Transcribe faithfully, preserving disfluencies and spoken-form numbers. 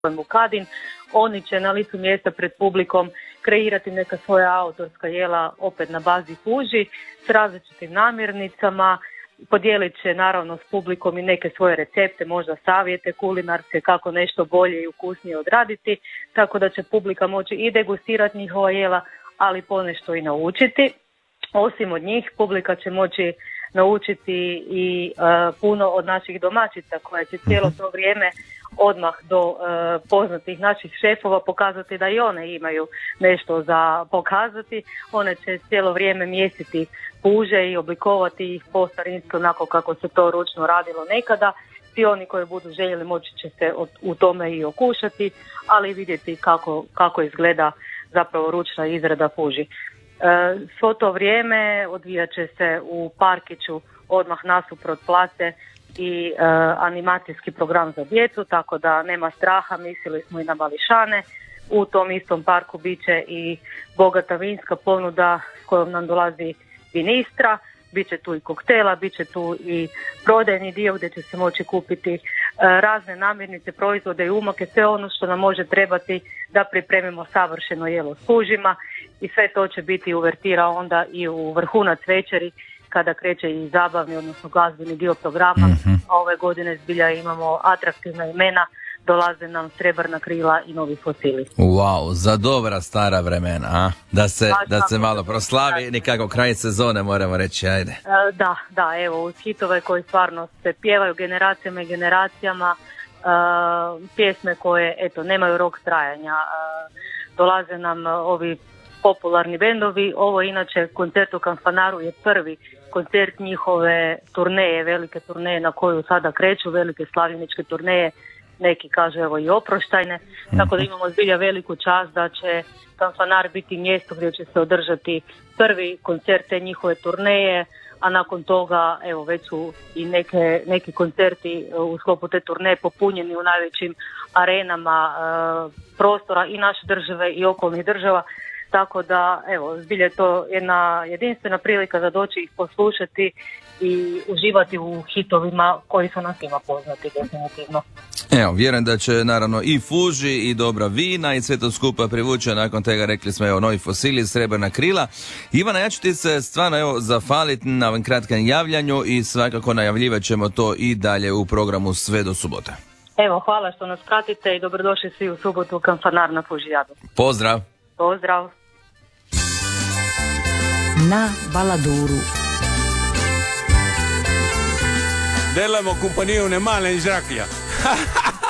Mukadin, oni će na licu mjesta pred publikom kreirati neka svoja autorska jela opet na bazi fuži s različitim namirnicama, podijelit će naravno s publikom i neke svoje recepte, možda savjete kulinarske kako nešto bolje i ukusnije odraditi, tako da će publika moći i degustirati njihova jela, ali ponešto i naučiti. Osim od njih, publika će moći naučiti i uh, puno od naših domaćica koje će cijelo to vrijeme odmah do uh, poznatih naših šefova pokazati da i one imaju nešto za pokazati. One će cijelo vrijeme mjesiti puže i oblikovati ih po starinski onako kako se to ručno radilo nekada. Svi oni koji budu željeli moći će se u tome i okušati, ali vidjeti kako, kako izgleda zapravo ručna izrada fuži. Svo to vrijeme odvijat će se u parkiću odmah nasuprot place i e, animacijski program za djecu, tako da nema straha, mislili smo i na mališane. U tom istom parku bit će i bogata vinska ponuda s kojom nam dolazi vinistra, bit će tu i koktela, bit će tu i prodajni dio gdje će se moći kupiti e, razne namirnice, proizvode i umake, sve ono što nam može trebati da pripremimo savršeno jelo s fužima i sve to će biti uvertira onda i u vrhunac večeri kada kreće i zabavni, odnosno glazbeni dio programa. Mm-hmm. A ove godine zbilja imamo atraktivna imena, dolaze nam Srebrna krila i Novi fosili. Wow, za dobra stara vremena, a? Da se, Baš da se malo proslavi, nikako kraj sezone moramo reći, ajde. E, da, da, evo, uz hitove koji stvarno se pjevaju generacijama i generacijama, e, pjesme koje, eto, nemaju rok trajanja, e, dolaze nam ovi popularni bendovi. Ovo inače koncert u Kanfanaru je prvi koncert njihove turneje, velike turneje na koju sada kreću, velike slavljeničke turneje, neki kažu evo i oproštajne, mm-hmm. tako da imamo zbilja veliku čast da će Kanfanar biti mjesto gdje će se održati prvi koncert te njihove turneje, a nakon toga evo već su i neke, neki koncerti u sklopu te turneje popunjeni u najvećim arenama e, prostora i naše države i okolnih država. Tako da, evo, zbilja je to jedna jedinstvena prilika za doći ih poslušati i uživati u hitovima koji su nam svima poznati, definitivno. Evo, vjerujem da će naravno i fuži i dobra vina i sve to skupa privuče, nakon tega rekli smo evo Novi fosili, Srebrna krila. Ivana, ja ću ti se stvarno evo zafaliti na ovom kratkom javljanju i svakako najavljivat ćemo to i dalje u programu sve do subote. Evo, hvala što nas pratite i dobrodošli svi u subotu u Kanfanar na Fužijadu. Pozdrav! Pozdrav! Na Baladuru. Delamo compagnia un male in Jacquia.